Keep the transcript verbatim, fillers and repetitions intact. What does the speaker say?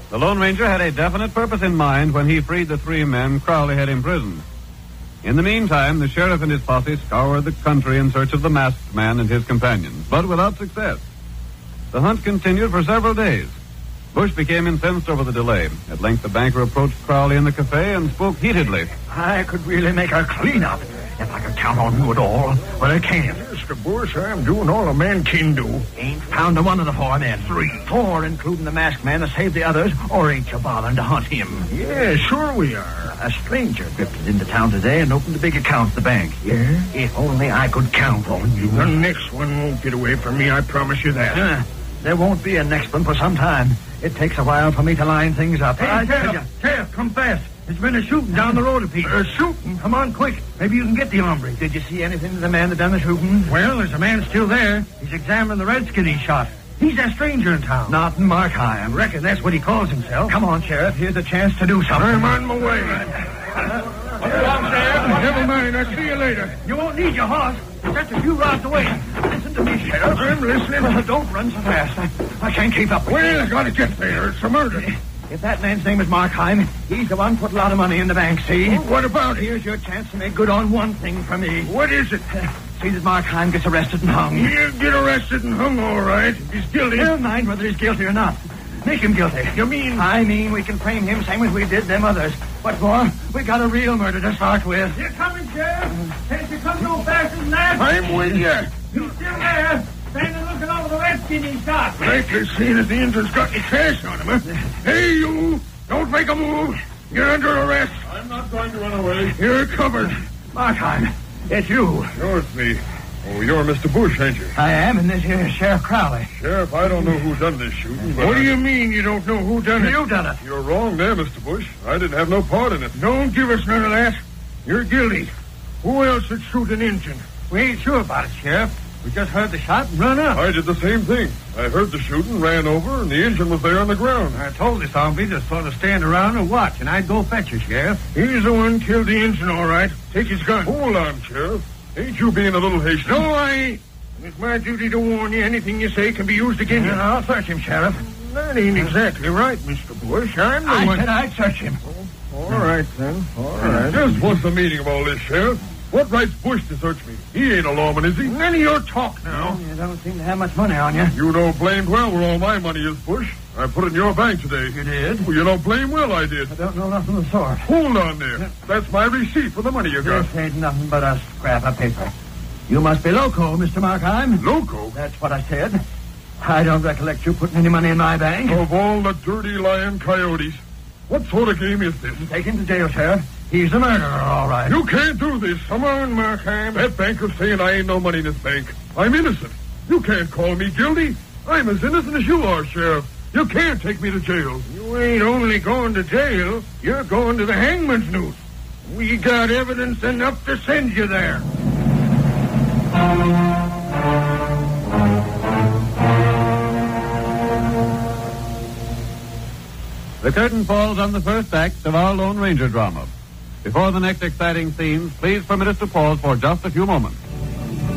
The Lone Ranger had a definite purpose in mind when he freed the three men Crowley had imprisoned. In the meantime, the sheriff and his posse scoured the country in search of the masked man and his companions, but without success. The hunt continued for several days. Bush became incensed over the delay. At length, the banker approached Crowley in the cafe and spoke heatedly. I could really make a clean-up if I could count on you at all, but I can't. Mister Bush, I'm doing all a man can do. Ain't found a one of the four men. Three. Four, including the masked man that saved the others, or ain't you bothering to hunt him? Yeah, sure we are. A stranger drifted into town today and opened a big account at the bank. Yeah? If only I could count on you. The next one won't get away from me, I promise you that. Uh, there won't be a next one for some time. It takes a while for me to line things up. Hey, I Sheriff, Sheriff, come fast. There's been a shooting down the road a piece. Uh, shooting? Come on, quick. Maybe you can get the hombre. Did you see anything of the man that done the shooting? Well, there's a man still there. He's examining the redskin he shot. He's a stranger in town. Not in Markheim. Reckon that's what he calls himself. Come on, Sheriff. Here's a chance to do something. I'm on my way. Uh, Never mind. I'll see you later. You won't need your horse. It's just a few rods away. Listen to me, Sheriff. I'm listening. Uh, don't run so fast. I, I can't keep up with Well, you. I gotta get there. It's a murder. If that man's name is Markheim, he's the one put a lot of money in the bank, see? Well, what about it? Here's your chance to make good on one thing for me. What is it? See that Markheim gets arrested and hung. He'll get arrested and hung, all right. If he's guilty. Never mind whether he's guilty or not. Make him guilty. You mean? I mean we can frame him same as we did them others. What more? We got a real murder to start with. You're coming, Sheriff. Can't you come no faster than that? I'm with you. He's still there. Standing looking over the redskin he shot. Likely seeing that the Indian's got any cash on him, huh? Hey, you! Don't make a move. You're under arrest. I'm not going to run away. You're covered. Markheim, it's you. Sure, it's me. Oh, you're Mister Bush, ain't you? I am, and this here is Sheriff Crowley. Sheriff, I don't know who done this shooting, but... What do I... you mean you don't know who done it? You done it. You're wrong there, Mister Bush. I didn't have no part in it. Don't give us none of that. You're guilty. Who else would shoot an Injun? We ain't sure about it, Sheriff. We just heard the shot and run up. I did the same thing. I heard the shooting, ran over, and the engine was there on the ground. I told this hombre to sort of stand around and watch, and I'd go fetch her, Sheriff. He's the one killed the Injun, all right. Take his gun. Hold on, Sheriff. Ain't you being a little hasty? No, I ain't. It's my duty to warn you. Anything you say can be used against you. I'll search him, Sheriff. That ain't exactly right, Mister Bush. I'm the I one... said I'd search him. All right, then. All right. Just what's the meaning of all this, Sheriff? What right's Bush to search me? He ain't a lawman, is he? None of your talk now. You don't seem to have much money on you. You know blamed well where all my money is, Bush. I put it in your bank today. You did? Well, you know blame well I did. I don't know nothing of the sort. Hold on there. That's my receipt for the money you got. This ain't nothing but a scrap of paper. You must be loco, Mister Markheim. Loco? That's what I said. I don't recollect you putting any money in my bank. Of all the dirty lying coyotes, what sort of game is this? Take him to jail, Sheriff. He's a murderer, all right. You can't do this. Come on, Markheim. That banker's saying I ain't no money in this bank. I'm innocent. You can't call me guilty. I'm as innocent as you are, Sheriff. You can't take me to jail. You ain't only going to jail. You're going to the hangman's noose. We got evidence enough to send you there. The curtain falls on the first act of our Lone Ranger drama. Before the next exciting scenes, please permit us to pause for just a few moments.